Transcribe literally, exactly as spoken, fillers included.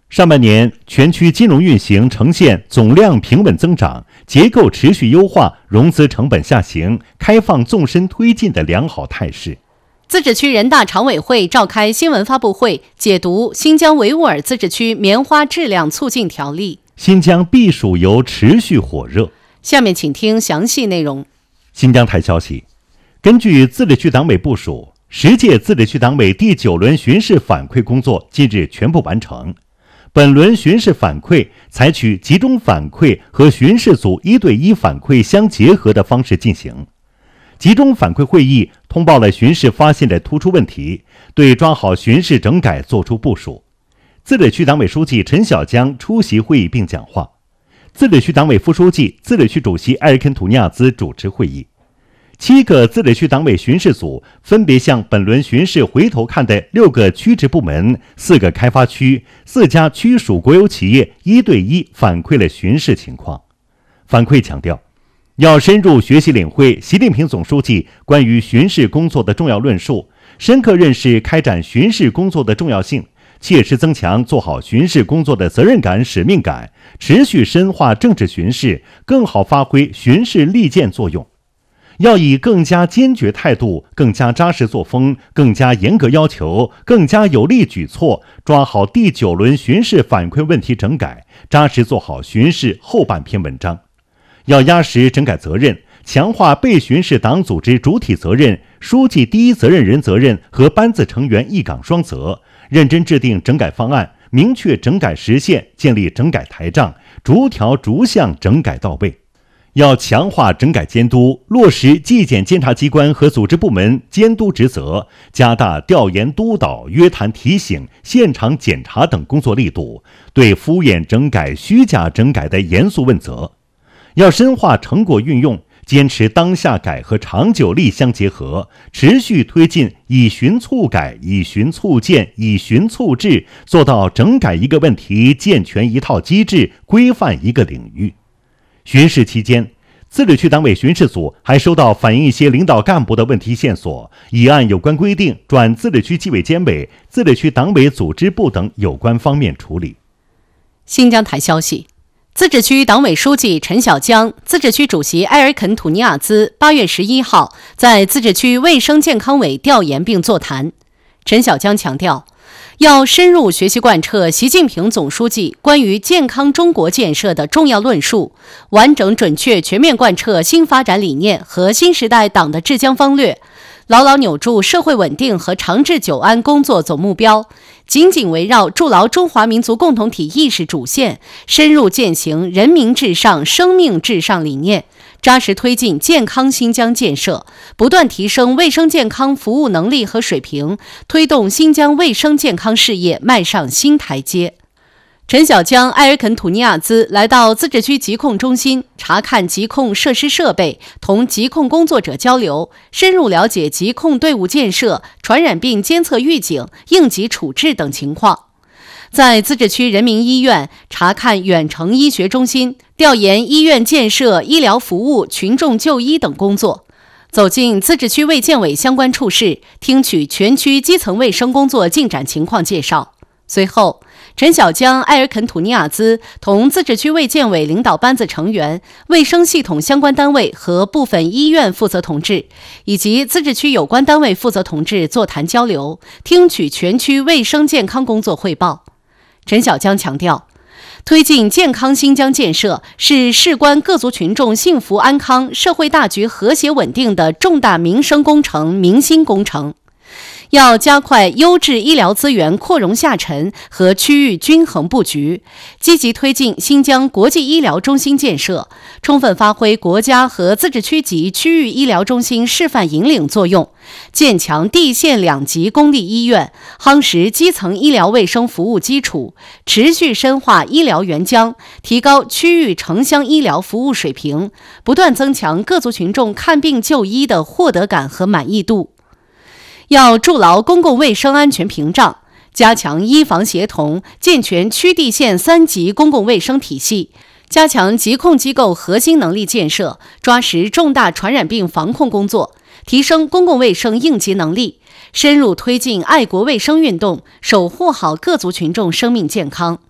上半年，全区金融运行呈现总量平稳增长、结构持续优化、融资成本下行、开放纵深推进的良好态势。 自治区人大常委会召开新闻发布会，解读《新疆维吾尔自治区棉花质量促进条例》。 新疆避暑游持续火热。 下面请听详细内容。 新疆台消息，根据自治区党委部署，十届自治区党委第九轮巡视反馈工作近日全部完成。本轮巡视反馈采取集中反馈和巡视组一对一反馈相结合的方式进行。集中反馈会议通报了巡视发现的突出问题，对抓好巡视整改作出部署。自治区党委书记陈小江出席会议并讲话，自治区党委副书记、自治区主席埃尔肯·土尼亚兹主持会议。七个自治区党委巡视组分别向本轮巡视回头看的六个区直部门、四个开发区、四家区属国有企业一对一反馈了巡视情况。反馈强调，要深入学习领会习近平总书记关于巡视工作的重要论述，深刻认识开展巡视工作的重要性，切实增强做好巡视工作的责任感、使命感，持续深化政治巡视，更好发挥巡视利剑作用。要以更加坚决态度、更加扎实作风、更加严格要求、更加有力举措，抓好第九轮巡视反馈问题整改，扎实做好巡视后半篇文章。要压实整改责任，强化被巡视党组织主体责任、书记第一责任人责任和班子成员一岗双责，认真制定整改方案，明确整改时限，建立整改台账，逐条逐项整改到位。要强化整改监督，落实纪检监察机关和组织部门监督职责，加大调研督导、约谈提醒、现场检查等工作力度，对敷衍整改、虚假整改的严肃问责。要深化成果运用，坚持当下改和长久力相结合，持续推进以循促改、以循促建、以循促治，做到整改一个问题健全一套机制，规范一个领域。巡视期间，自治区党委巡视组还收到反映一些领导干部的问题线索，已按有关规定转自治区纪委监委、自治区党委组织部等有关方面处理。 新疆台消息，自治区党委书记陈小江、自治区主席埃尔肯·土尼亚兹八月十一号在自治区卫生健康委调研并座谈。陈小江强调，要深入学习贯彻习近平总书记关于健康中国建设的重要论述，完整准确全面贯彻新发展理念和新时代党的治疆方略，牢牢扭住社会稳定和长治久安工作总目标，紧紧围绕筑牢中华民族共同体意识主线，深入践行人民至上、生命至上理念，扎实推进健康新疆建设，不断提升卫生健康服务能力和水平，推动新疆卫生健康事业迈上新台阶。陈小江、埃尔肯·土尼亚兹来到自治区疾控中心，查看疾控设施设备，同疾控工作者交流，深入了解疾控队伍建设、传染病监测预警、应急处置等情况。在自治区人民医院查看远程医学中心，调研医院建设、医疗服务、群众就医等工作。走进自治区卫健委相关处室，听取全区基层卫生工作进展情况介绍。随后，陈小江、埃尔肯·土尼亚兹同自治区卫健委领导班子成员、卫生系统相关单位和部分医院负责同志，以及自治区有关单位负责同志座谈交流，听取全区卫生健康工作汇报。陈小江强调，推进健康新疆建设是事关各族群众幸福安康、社会大局和谐稳定的重大民生工程、民心工程。要加快优质医疗资源扩容下沉和区域均衡布局，积极推进新疆国际医疗中心建设，充分发挥国家和自治区级区域医疗中心示范引领作用，建强地县两级公立医院，夯实基层医疗卫生服务基础，持续深化医疗援疆，提高区域城乡医疗服务水平，不断增强各族群众看病就医的获得感和满意度。要筑牢公共卫生安全屏障，加强医防协同，健全区地县三级公共卫生体系，加强疾控机构核心能力建设，抓实重大传染病防控工作，提升公共卫生应急能力，深入推进爱国卫生运动，守护好各族群众生命健康。